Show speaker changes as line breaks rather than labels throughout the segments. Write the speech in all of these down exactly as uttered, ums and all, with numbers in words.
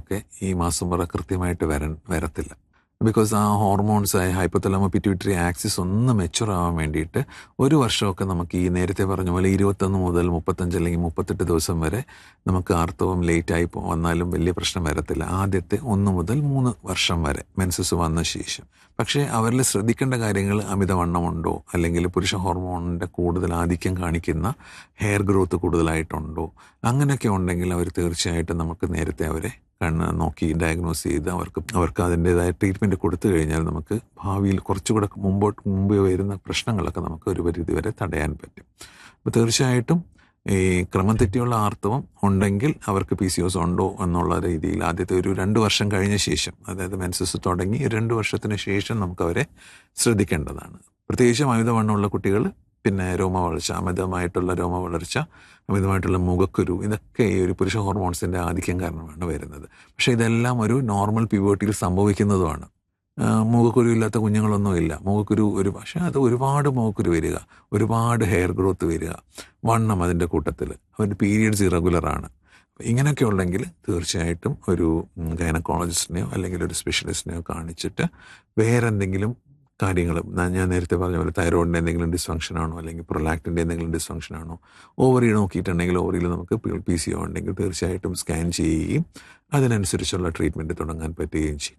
കുട്ടികൾക്കൊക്കെ ഈ മാസം മുറ കൃത്യമായിട്ട് വരൻ വരത്തില്ല. ബിക്കോസ് ആ ഹോർമോൺസായ ഹൈപ്പോതലാമോ പിറ്റ്യൂട്ടറി ആക്സിസ് ഒന്ന് മെച്ചുവർ ആവാൻ വേണ്ടിയിട്ട് ഒരു വർഷമൊക്കെ നമുക്ക് ഈ നേരത്തെ പറഞ്ഞ പോലെ ഇരുപത്തൊന്ന് മുതൽ മുപ്പത്തഞ്ച് അല്ലെങ്കിൽ മുപ്പത്തെട്ട് ദിവസം വരെ നമുക്ക് ആർത്തവം ലേറ്റായി വന്നാലും വലിയ പ്രശ്നം വരത്തില്ല. ആദ്യത്തെ ഒന്ന് മുതൽ മൂന്ന് വർഷം വരെ മെൻസസ് വന്ന ശേഷം. പക്ഷേ അവരിൽ ശ്രദ്ധിക്കേണ്ട കാര്യങ്ങൾ അമിതവണ്ണമുണ്ടോ, അല്ലെങ്കിൽ പുരുഷ ഹോർമോണിൻ്റെ കൂടുതൽ ആധിക്യം കാണിക്കുന്ന ഹെയർ ഗ്രോത്ത് കൂടുതലായിട്ടുണ്ടോ, അങ്ങനെയൊക്കെ ഉണ്ടെങ്കിൽ അവർ തീർച്ചയായിട്ടും നമുക്ക് നേരത്തെ അവരെ കണ്ണ് നോക്കി ഡയഗ്നോസ് ചെയ്ത് അവർക്ക് അവർക്ക് അതിൻ്റേതായ ട്രീറ്റ്മെൻറ്റ് കൊടുത്തു കഴിഞ്ഞാൽ നമുക്ക് ഭാവിയിൽ കുറച്ചുകൂടെ മുമ്പോട്ട് മുമ്പ് വരുന്ന പ്രശ്നങ്ങളൊക്കെ നമുക്ക് ഒരു പരിധി വരെ തടയാൻ പറ്റും. അപ്പോൾ തീർച്ചയായിട്ടും ഈ ക്രമം തെറ്റിയുള്ള ആർത്തവം ഉണ്ടെങ്കിൽ അവർക്ക് പി സി ഒസ് ഉണ്ടോ എന്നുള്ള രീതിയിൽ ആദ്യത്തെ ഒരു രണ്ട് വർഷം കഴിഞ്ഞ ശേഷം, അതായത് മെൻസസ് തുടങ്ങി രണ്ട് വർഷത്തിന് ശേഷം നമുക്ക് അവരെ ശ്രദ്ധിക്കേണ്ടതാണ്. പ്രത്യേകിച്ചും അമിതവണ്ണമുള്ള കുട്ടികൾ, പിന്നെ രോമ വളർച്ച, അമിതമായിട്ടുള്ള രോമ വളർച്ച, അമിതമായിട്ടുള്ള മുഖക്കുരു, ഇതൊക്കെ ഈ ഒരു പുരുഷ ഹോർമോൺസിൻ്റെ ആധിക്യം കാരണമാണ് വരുന്നത്. പക്ഷേ ഇതെല്ലാം ഒരു നോർമൽ പ്യൂബർട്ടിയിൽ സംഭവിക്കുന്നതുമാണ്. മുഖക്കുരു ഇല്ലാത്ത കുഞ്ഞുങ്ങളൊന്നുമില്ല. മുഖക്കുരു ഒരു പക്ഷേ അത് ഒരുപാട് മുഖക്കുരു വരിക, ഒരുപാട് ഹെയർ ഗ്രോത്ത് വരിക, വണ്ണം അതിൻ്റെ കൂട്ടത്തിൽ, അവരുടെ പീരിയഡ്സ് ഇറഗുലറാണ്. ഇങ്ങനെയൊക്കെ ഉണ്ടെങ്കിൽ തീർച്ചയായിട്ടും ഒരു ഗൈനക്കോളജിസ്റ്റിനെയോ അല്ലെങ്കിൽ ഒരു സ്പെഷ്യലിസ്റ്റിനെയോ കാണിച്ചിട്ട് വേറെ എന്തെങ്കിലും കാര്യങ്ങൾ, ഞാൻ നേരത്തെ പറഞ്ഞ പോലെ തൈറോയിഡിൻ്റെ എന്തെങ്കിലും ഡിസ്ഫങ്ഷൻ ആണോ, അല്ലെങ്കിൽ പ്രൊലാക്റ്റിൻ്റെ എന്തെങ്കിലും ഡിസ്ഫങ്ഷൻ ആണോ, ഓവറി നോക്കിയിട്ടുണ്ടെങ്കിൽ ഓവറിയിൽ നമുക്ക് പി സി ഒ ഉണ്ടെങ്കിൽ തീർച്ചയായിട്ടും സ്കാൻ ചെയ്യുകയും അതിനനുസരിച്ചുള്ള ട്രീറ്റ്മെൻറ്റ് തുടങ്ങാൻ പറ്റുകയും ചെയ്യും.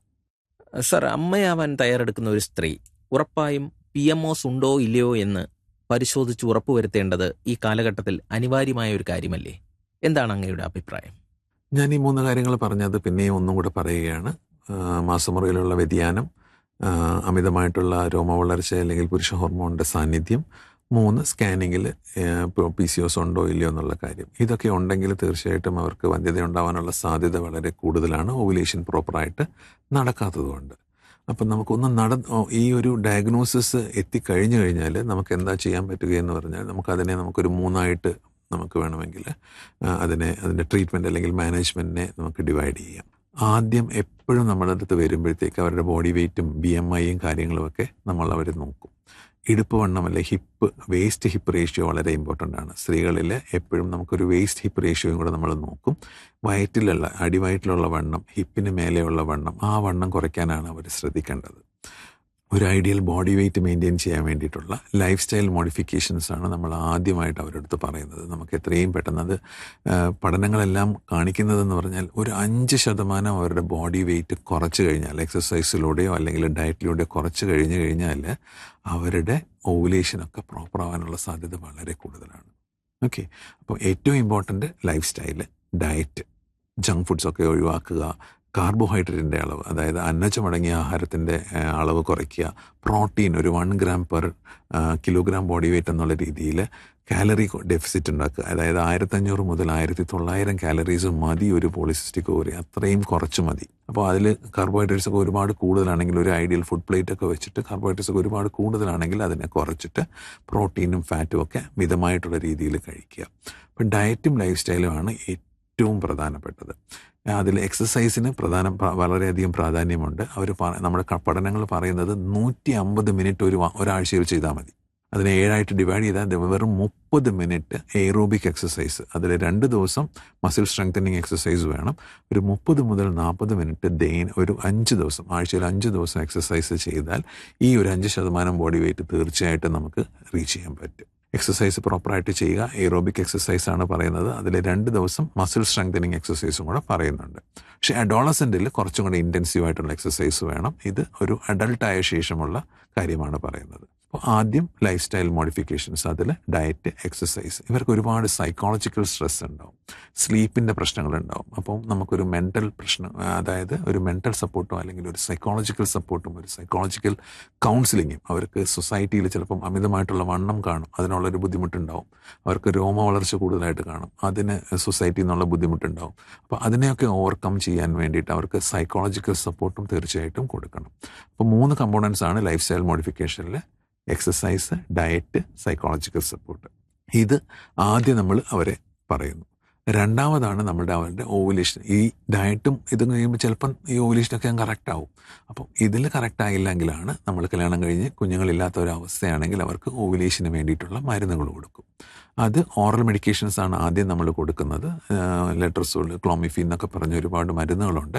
സർ, അമ്മയാവാൻ തയ്യാറെടുക്കുന്ന ഒരു സ്ത്രീ ഉറപ്പായും പി എം ഒസ് ഉണ്ടോ ഇല്ലയോ എന്ന് പരിശോധിച്ച് ഉറപ്പുവരുത്തേണ്ടത് ഈ കാലഘട്ടത്തിൽ അനിവാര്യമായ ഒരു കാര്യമല്ലേ? എന്താണ് അങ്ങയുടെ അഭിപ്രായം?
ഞാൻ ഈ മൂന്ന് കാര്യങ്ങൾ പറഞ്ഞത് പിന്നെയും ഒന്നും കൂടെ പറയുകയാണ്. മാസമുറയിലുള്ള വ്യതിയാനം, അമിതമായിട്ടുള്ള രോമ വളർച്ച അല്ലെങ്കിൽ പുരുഷ ഹോർമോണിൻ്റെ സാന്നിധ്യം, മൂന്ന് സ്കാനിങ്ങിൽ പി സി ഒസ് ഉണ്ടോ ഇല്ലയോ എന്നുള്ള കാര്യം. ഇതൊക്കെ ഉണ്ടെങ്കിൽ തീർച്ചയായിട്ടും അവർക്ക് വന്ധ്യത ഉണ്ടാവാനുള്ള സാധ്യത വളരെ കൂടുതലാണ്, ഓവുലേഷൻ പ്രോപ്പറായിട്ട് നടക്കാത്തതുകൊണ്ട്. അപ്പം നമുക്കൊന്ന് നട ഈ ഒരു ഡയഗ്നോസിസ് എത്തിക്കഴിഞ്ഞു കഴിഞ്ഞാൽ നമുക്ക് എന്താ ചെയ്യാൻ പറ്റുകയെന്ന് പറഞ്ഞാൽ നമുക്കതിനെ നമുക്കൊരു മൂന്നായിട്ട് നമുക്ക് വേണമെങ്കിൽ അതിനെ അതിൻ്റെ ട്രീറ്റ്മെൻറ്റ് അല്ലെങ്കിൽ മാനേജ്മെൻറ്റിനെ നമുക്ക് ഡിവൈഡ് ചെയ്യാം. ആദ്യം എപ്പോഴും നമ്മുടെ അടുത്ത് വരുമ്പോഴത്തേക്ക് അവരുടെ ബോഡി വെയ്റ്റും ബി എം ഐയും കാര്യങ്ങളുമൊക്കെ നമ്മൾ അവർ നോക്കും. ഇടുപ്പ് വണ്ണം അല്ലെ ഹിപ്പ് വേസ്റ്റ് ഹിപ്പ് റേഷ്യോ വളരെ ഇമ്പോർട്ടൻ്റ് ആണ്. സ്ത്രീകളിൽ എപ്പോഴും നമുക്കൊരു വേസ്റ്റ് ഹിപ്പ് റേഷ്യോയും കൂടെ നമ്മൾ നോക്കും. വയറ്റിലുള്ള അടിവയറ്റിലുള്ള വണ്ണം, ഹിപ്പിന് മേലെയുള്ള വണ്ണം, ആ വണ്ണം കുറയ്ക്കാനാണ് അവർ ശ്രദ്ധിക്കേണ്ടത്. ഒരു ഐഡിയൽ ബോഡി വെയ്റ്റ് മെയിൻറ്റെയിൻ ചെയ്യാൻ വേണ്ടിയിട്ടുള്ള ലൈഫ് സ്റ്റൈൽ മോഡിഫിക്കേഷൻസാണ് നമ്മൾ ആദ്യമായിട്ട് അവരുടെ അടുത്ത് പറയുന്നത്. നമുക്ക് എത്രയും പെട്ടെന്ന് അത് പഠനങ്ങളെല്ലാം കാണിക്കുന്നതെന്ന് പറഞ്ഞാൽ ഒരു അഞ്ച് ശതമാനം അവരുടെ ബോഡി വെയ്റ്റ് കുറച്ച് കഴിഞ്ഞാൽ, എക്സസൈസിലൂടെയോ അല്ലെങ്കിൽ ഡയറ്റിലൂടെയോ കുറച്ച് കഴിഞ്ഞ് കഴിഞ്ഞാൽ അവരുടെ ഓവുലേഷനൊക്കെ പ്രോപ്പർ ആവാനുള്ള സാധ്യത വളരെ കൂടുതലാണ്. ഓക്കെ, അപ്പോൾ ഏറ്റവും important life style, diet, junk ഫുഡ്സൊക്കെ ഒഴിവാക്കുക, കാർബോഹൈഡ്രേറ്റിൻ്റെ അളവ്, അതായത് അന്നജമടങ്ങിയ ആഹാരത്തിൻ്റെ അളവ് കുറയ്ക്കുക, പ്രോട്ടീൻ ഒരു one gram per kilogram body weight എന്നുള്ള രീതിയിൽ കാലറി ഡെഫിസിറ്റ് ഉണ്ടാക്കുക. അതായത് ആയിരത്തഞ്ഞൂറ് മുതൽ ആയിരത്തി തൊള്ളായിരം കാലറീസ് മതി ഒരു പോളിസിസ്റ്റിക് ഓവറി, അത്രയും കുറച്ച് മതി. അപ്പോൾ അതിൽ കാർബോഹൈഡ്രേറ്റ്സ് ഒക്കെ ഒരുപാട് കൂടുതലാണെങ്കിൽ, ഒരു ഐഡിയൽ ഫുഡ് പ്ലേറ്റ് ഒക്കെ വെച്ചിട്ട് കാർബോഹൈഡ്രേറ്റ്സ് ഒക്കെ ഒരുപാട് കൂടുതലാണെങ്കിൽ അതിനെ കുറച്ചിട്ട് പ്രോട്ടീനും ഫാറ്റും ഒക്കെ മിതമായിട്ടുള്ള രീതിയിൽ കഴിക്കുക. അപ്പം ഡയറ്റും ലൈഫ് സ്റ്റൈലുമാണ് ഏറ്റവും പ്രധാനപ്പെട്ടത്. അതിൽ എക്സസൈസിന് പ്രധാനം വളരെയധികം പ്രാധാന്യമുണ്ട്. അവർ നമ്മുടെ പഠനങ്ങൾ പറയുന്നത് നൂറ്റി അമ്പത് മിനിറ്റ് ഒരു ഒരാഴ്ചയിൽ ചെയ്താൽ മതി. അതിനെ ഏഴായിട്ട് ഡിവൈഡ് ചെയ്താൽ വെറും മുപ്പത് മിനിറ്റ് എയ്റോബിക് എക്സസൈസ്, അതിൽ രണ്ട് ദിവസം മസിൽ സ്ട്രെങ്തനിങ് എക്സസൈസ് വേണം. ഒരു മുപ്പത് മുതൽ നാൽപ്പത് മിനിറ്റ് ദൈന ഒരു അഞ്ച് ദിവസം ആഴ്ചയിൽ അഞ്ച് ദിവസം എക്സസൈസ് ചെയ്താൽ ഈ ഒരു അഞ്ച് ശതമാനം ബോഡി വെയ്റ്റ് തീർച്ചയായിട്ടും നമുക്ക് റീച്ച് ചെയ്യാൻ പറ്റും. എക്സസൈസ് പ്രോപ്പറായിട്ട് ചെയ്യുക. എയ്റോബിക് എക്സസൈസാണ് പറയുന്നത്. അതിൽ രണ്ട് ദിവസം മസിൽ സ്ട്രെങ്തനിങ് എക്സസൈസും കൂടെ പറയുന്നുണ്ട്. പക്ഷേ അഡോളസെൻറ്റിൽ കുറച്ചും കൂടെ ഇൻറ്റൻസീവായിട്ടുള്ള എക്സസൈസ് വേണം. ഇത് ഒരു അഡൾട്ടായ ശേഷമുള്ള കാര്യമാണ് പറയുന്നത്. അപ്പോൾ ആദ്യം ലൈഫ് സ്റ്റൈൽ മോഡിഫിക്കേഷൻസ്, അതിൽ ഡയറ്റ്, എക്സസൈസ്. ഇവർക്ക് ഒരുപാട് സൈക്കോളജിക്കൽ സ്ട്രെസ് ഉണ്ടാവും, സ്ലീപ്പിൻ്റെ പ്രശ്നങ്ങളുണ്ടാവും. അപ്പം നമുക്കൊരു മെൻ്റൽ പ്രശ്നം, അതായത് ഒരു മെൻ്റൽ സപ്പോർട്ടോ അല്ലെങ്കിൽ ഒരു സൈക്കോളജിക്കൽ സപ്പോർട്ടും ഒരു സൈക്കോളജിക്കൽ കൗൺസിലിങ്ങും. അവർക്ക് സൊസൈറ്റിയിൽ ചിലപ്പം അമിതമായിട്ടുള്ള വണ്ണം കാണും, അതിനുള്ളൊരു ബുദ്ധിമുട്ടുണ്ടാവും. അവർക്ക് രോമ വളർച്ച കൂടുതലായിട്ട് കാണും, അതിന് സൊസൈറ്റിയിൽ നിന്നുള്ള ബുദ്ധിമുട്ടുണ്ടാവും. അപ്പോൾ അതിനെയൊക്കെ ഓവർകം ചെയ്യാൻ വേണ്ടിയിട്ട് അവർക്ക് സൈക്കോളജിക്കൽ സപ്പോർട്ടും തീർച്ചയായിട്ടും കൊടുക്കണം. അപ്പോൾ മൂന്ന് കമ്പോണൻസ് ആണ് life style മോഡിഫിക്കേഷനിൽ: exercise, diet, psychological support. ഇത് ആദ്യം നമ്മൾ അവരെ പറയുന്നു. രണ്ടാമതാണ് നമ്മുടെ അവരുടെ ഓവുലേഷൻ. ഈ ഡയറ്റും ഇതും കഴിയുമ്പോൾ ചിലപ്പം ഈ ഓവുലേഷനൊക്കെ ഞാൻ കറക്റ്റ് ആവും. അപ്പം ഇതിൽ കറക്റ്റ് ആയില്ലെങ്കിലാണ് നമ്മൾ കല്യാണം കഴിഞ്ഞ് കുഞ്ഞുങ്ങളില്ലാത്ത ഒരവസ്ഥയാണെങ്കിൽ അവർക്ക് ഓവുലേഷന് വേണ്ടിയിട്ടുള്ള മരുന്നുകൾ കൊടുക്കും. അത് ഓറൽ മെഡിക്കേഷൻസ് ആണ് ആദ്യം നമ്മൾ കൊടുക്കുന്നത്. ലെട്രസോൾ, ക്ലോമിഫീൻ എന്നൊക്കെ പറഞ്ഞ ഒരുപാട് മരുന്നുകളുണ്ട്.